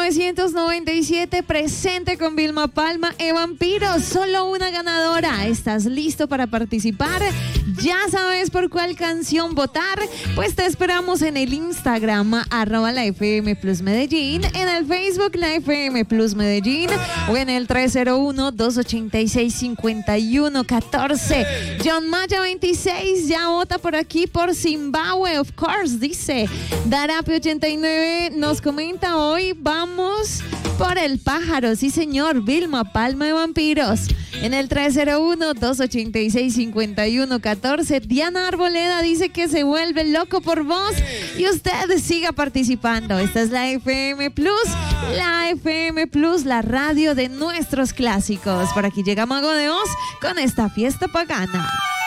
1997, presente con Vilma Palma y Vampiros. Solo una ganadora. ¿Estás listo para participar? ¿Ya sabes por cuál canción votar? Pues te esperamos en el Instagram, @la FM Plus Medellín, en el Facebook La FM Plus Medellín o en el 301-286-5114. John Maya 26 ya vota por aquí por Zimbabue, of course, dice. Darape 89 nos comenta hoy, vamos por el pájaro, sí señor, Vilma Palma de Vampiros. En el 301-286-5114, Diana Arboleda dice que se vuelve loco por vos y usted siga participando. Esta es la FM Plus, la radio de nuestros clásicos. Por aquí llega Mago de Oz con esta fiesta pagana.